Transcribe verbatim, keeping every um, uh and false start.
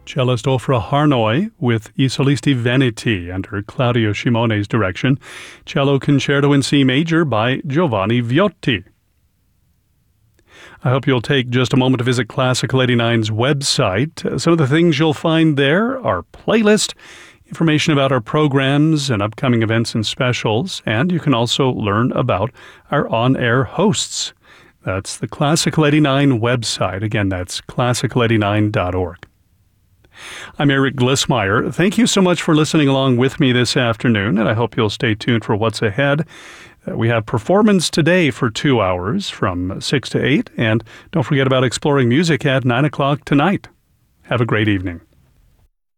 Cellist Ofra Harnoy with I Solisti Veneti under Claudio Simone's direction. Cello Concerto in C Major by Giovanni Viotti. I hope you'll take just a moment to visit Classical eighty-nine's website. Some of the things you'll find there are playlist, information about our programs and upcoming events and specials, and you can also learn about our on-air hosts. That's the Classical eighty-nine website. Again, that's classical eighty-nine dot org. I'm Eric Glissmeyer. Thank you so much for listening along with me this afternoon, and I hope you'll stay tuned for what's ahead. Uh, we have performance today for two hours from six to eight, and don't forget about exploring music at nine o'clock tonight. Have a great evening.